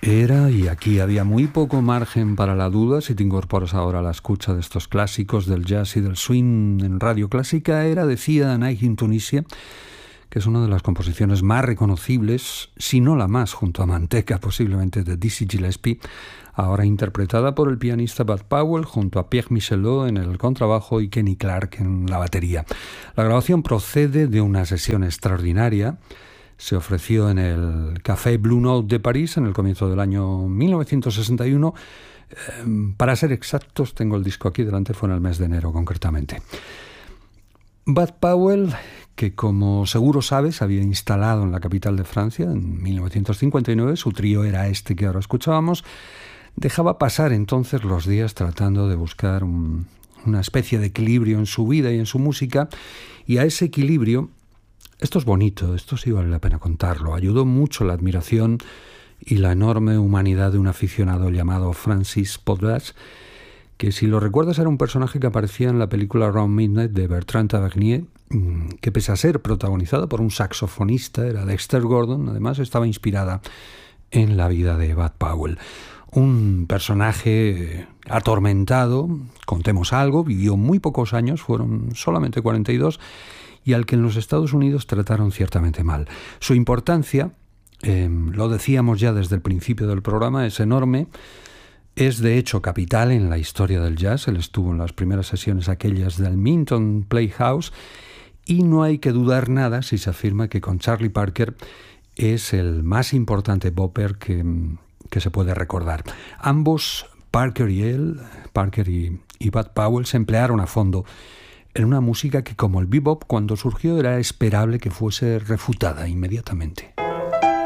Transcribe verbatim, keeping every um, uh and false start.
Era, y aquí había muy poco margen para la duda, si te incorporas ahora a la escucha de estos clásicos del jazz y del swing en Radio Clásica, era, decía, Night in Tunisia, que es una de las composiciones más reconocibles, si no la más, junto a Manteca, posiblemente de Dizzy Gillespie, ahora interpretada por el pianista Bud Powell junto a Pierre Michelot en el contrabajo y Kenny Clark en la batería. La grabación procede de una sesión extraordinaria. Se ofreció en el Café Blue Note de París en el comienzo del año mil novecientos sesenta y uno. Eh, para ser exactos, tengo el disco aquí delante, fue en el mes de enero concretamente. Bud Powell, que como seguro sabes, había instalado en la capital de Francia en mil novecientos cincuenta y nueve, su trío era este que ahora escuchábamos, dejaba pasar entonces los días tratando de buscar un, una especie de equilibrio en su vida y en su música, y a ese equilibrio, esto es bonito, esto sí vale la pena contarlo, ayudó mucho la admiración y la enorme humanidad de un aficionado llamado Francis Podras, que si lo recuerdas era un personaje que aparecía en la película Around Midnight de Bertrand Tavernier, que pese a ser protagonizada por un saxofonista, era Dexter Gordon, además estaba inspirada en la vida de Bud Powell. Un personaje atormentado, contemos algo, vivió muy pocos años, fueron solamente cuarenta y dos, y al que en los Estados Unidos trataron ciertamente mal. Su importancia, eh, lo decíamos ya desde el principio del programa, es enorme, es de hecho capital en la historia del jazz. Él estuvo en las primeras sesiones aquellas del Minton Playhouse, y no hay que dudar nada si se afirma que con Charlie Parker es el más importante bopper que, que se puede recordar. Ambos, Parker y él, Parker y, y Bud Powell, se emplearon a fondo en una música que, como el bebop, cuando surgió era esperable que fuese refutada inmediatamente.